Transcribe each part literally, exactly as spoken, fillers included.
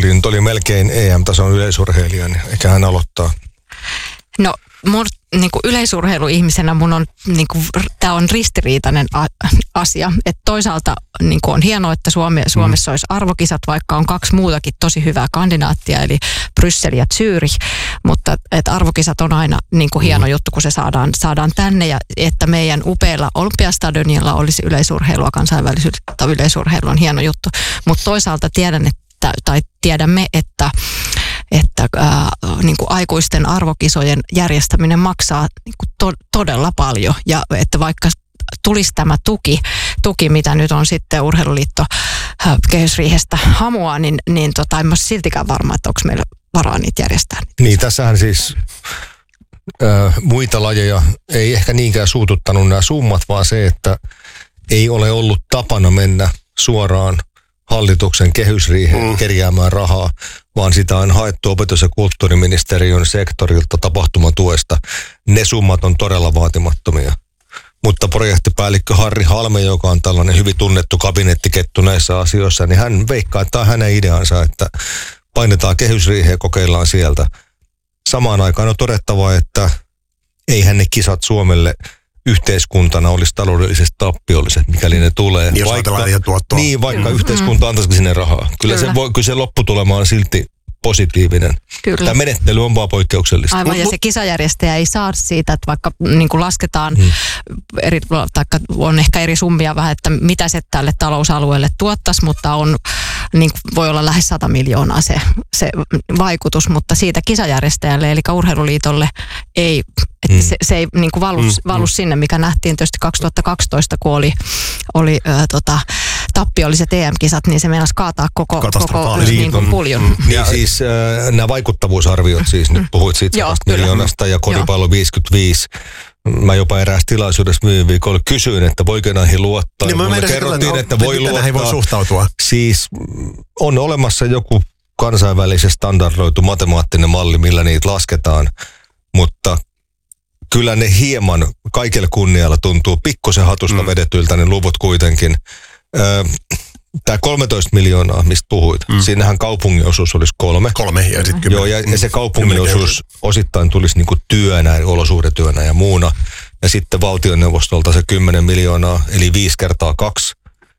Sulli nyt oli melkein E M-tason yleisurheilija, niin eikä hän aloittaa. No mun niin kuin yleisurheiluihmisenä mun on, niin kuin, tää on ristiriitainen a- asia. Että toisaalta niin kuin on hienoa, että Suomi, Suomessa mm. olisi arvokisat, vaikka on kaksi muutakin tosi hyvää kandidaattia, eli Bryssel ja Zürich. Mutta että arvokisat on aina niin kuin hieno mm. juttu, kun se saadaan, saadaan tänne. Ja että meidän upealla Olympiastadionilla olisi yleisurheilua, kansainvälistä yleisurheilua on hieno juttu. Mutta toisaalta tiedän, että, tai tiedämme, että että ää, niin kuin aikuisten arvokisojen järjestäminen maksaa niin kuin to, todella paljon. Ja että vaikka tulisi tämä tuki, tuki mitä nyt on sitten Urheiluliitto ää, kehysriihestä hamuaa, niin, niin tota, en ole siltikään varma, että onko meillä varaa niitä järjestää. Niin, tässähän siis ää, muita lajeja ei ehkä niinkään suututtanut nämä summat, vaan se, että ei ole ollut tapana mennä suoraan hallituksen kehysriiheen mm. kerjäämään rahaa, vaan sitä on haettu opetus- ja kulttuuriministeriön sektorilta tapahtumatuesta. Ne summat on todella vaatimattomia. Mutta projektipäällikkö Harri Halme, joka on tällainen hyvin tunnettu kabinettikettu näissä asioissa, niin hän veikkaa, että tämä on hänen ideansa, että painetaan kehysriiheen ja kokeillaan sieltä. Samaan aikaan on todettava, että eihän ne kisat Suomelle yhteiskuntana olisi taloudellisesti tappiolliset, mikäli ne tulee. Niin, vaikka, niin, vaikka yhteiskunta antaisikin sinne rahaa. Kyllä, kyllä. Se, voi, kyllä se lopputulema on silti positiivinen. Kyllä. Tämä menettely on vaan poikkeuksellista. Aivan, ja se kisajärjestäjä ei saa siitä, että vaikka niin kuin lasketaan, hmm. eri, taikka on ehkä eri summia vähän, että mitä se tälle talousalueelle tuottaisi, mutta on, niin voi olla lähes sata miljoonaa se, se vaikutus, mutta siitä kisajärjestäjälle, eli Urheiluliitolle, ei, hmm. se, se ei niin kuin valu, hmm. valu sinne, mikä nähtiin tietysti kaksituhattakaksitoista, kun oli, oli äh, tota, tappiolliset E M-kisat, niin se meinasi kaataa koko, koko niin kuin puljon. Hmm. Ja siis äh, nämä vaikuttavuusarviot, siis nyt puhuit siitä sadasta miljoonasta ja kodipallo viisikymmentäviisi. Mä jopa eräässä tilaisuudessa viime viikolla kysyin, että voiko näihin luottaa. Niin, mulle kerrottiin, no, että voi luottaa. Voi suhtautua. Siis on olemassa joku kansainvälisesti standardoitu matemaattinen malli, millä niitä lasketaan, mutta kyllä ne hieman kaikella kunnialla tuntuu pikkusen hatusta mm. vedetyiltä ne luvut kuitenkin. Öö, Tämä kolmetoista miljoonaa, mistä puhuit, mm. siinähän kaupungin osuus olisi kolme. Kolme ja sitten Joo, ja, ja se kaupungin osuus osittain tulisi niinku työnä, olosuhdetyönä ja muuna. Ja sitten valtioneuvostolta se kymmenen miljoonaa, eli viisi kertaa kaksi,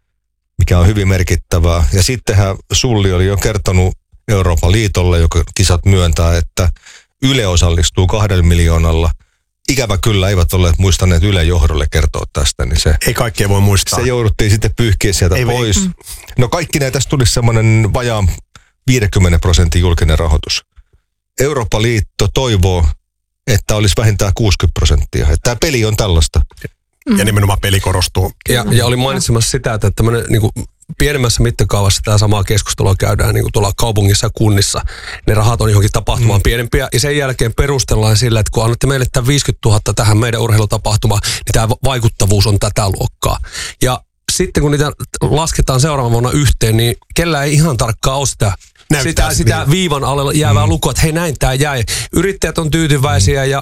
mikä on hyvin merkittävää. Ja sittenhän Sulli oli jo kertonut Euroopan liitolle, joka kisat myöntää, että Yle osallistuu kahdella miljoonalla. Ikävä kyllä eivät olleet muistaneet Ylen johdolle kertoa tästä, niin se... Ei kaikkea voi muistaa. Se jouduttiin sitten pyyhkiä sieltä ei pois. Ei. No kaikki näitä tässä tulisi semmoinen vajaan viisikymmentä prosentin julkinen rahoitus. Eurooppa-liitto toivoo, että olisi vähintään kuusikymmentä prosenttia. Että tämä peli on tällaista. Ja nimenomaan peli korostuu. Ja, ja oli mainitsemassa sitä, että tämmöinen niin kuin pienemmässä mittakaavassa tämä samaa keskustelua käydään niin kuin tuolla kaupungissa ja kunnissa. Ne rahat on johonkin tapahtumaan mm. pienempiä ja sen jälkeen perustellaan sillä, että kun annatte meille tämän viisikymmentätuhatta tähän meidän urheilutapahtumaan, niin tämä vaikuttavuus on tätä luokkaa. Ja sitten kun niitä lasketaan seuraavan vuonna yhteen, niin kellä ei ihan tarkkaan ole sitä, sitä, sitä viivan alle jäävää mm. lukua, että hei näin tämä jäi. Yrittäjät on tyytyväisiä mm. ja,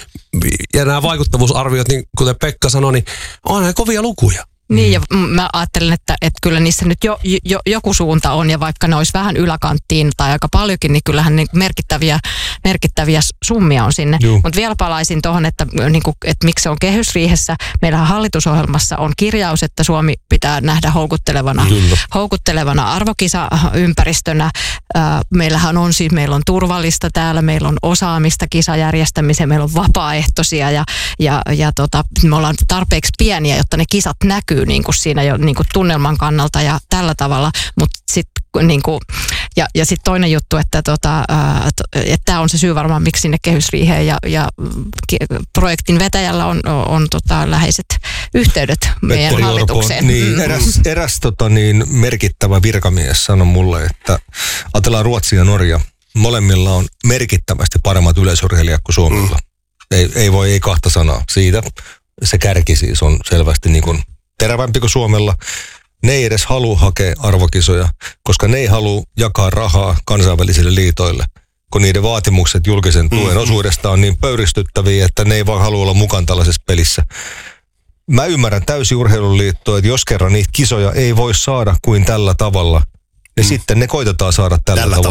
ja nämä vaikuttavuusarviot, niin kuten Pekka sanoi, niin on nämä kovia lukuja. Niin, ja mä ajattelen, että, että kyllä niissä nyt jo, jo, joku suunta on, ja vaikka ne olisi vähän yläkanttiin tai aika paljonkin, niin kyllähän niin merkittäviä, merkittäviä summia on sinne. Mutta vielä palaisin tuohon, että, niin kuin, että miksi se on kehysriihessä. Meillähän hallitusohjelmassa on kirjaus, että Suomi pitää nähdä houkuttelevana, houkuttelevana arvokisaympäristönä. Meillähän on siis, meillä on turvallista täällä, meillä on osaamista kisajärjestämiseen, meillä on vapaaehtoisia, ja, ja, ja tota, me ollaan tarpeeksi pieniä, jotta ne kisat näkyy niin kuin siinä jo niin kuin tunnelman kannalta ja tällä tavalla, mutta sitten niin kuin, ja, ja sitten toinen juttu, että tota, tämä on se syy varmaan, miksi sinne kehysriiheen ja, ja projektin vetäjällä on, on tota, läheiset yhteydet meidän Petteri hallitukseen. Orpo, niin, eräs eräs tota, niin, merkittävä virkamies sanoi mulle, että ajatellaan Ruotsi ja Norja, molemmilla on merkittävästi paremmat yleisurheilijat kuin Suomella. Mm. Ei, ei voi, ei kahta sanaa siitä. Se kärki siis on selvästi niin kuin terävämpi kuin Suomella. Ne ei edes halua hakea arvokisoja, koska ne ei halua jakaa rahaa kansainvälisille liitoille, kun niiden vaatimukset julkisen tuen mm-hmm. osuudesta on niin pöyristyttäviä, että ne ei vaan halua olla mukaan tällaisessa pelissä. Mä ymmärrän täysin Urheiluliittoa, että jos kerran niitä kisoja ei voi saada kuin tällä tavalla, ja mm. sitten ne koitetaan saada tällä, tällä tavalla.